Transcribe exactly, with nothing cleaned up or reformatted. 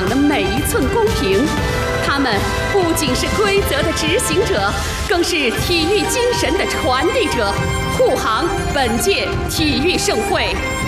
场的每一寸公平。他们不仅是规则的执行者，更是体育精神的传递者，护航本届体育盛会。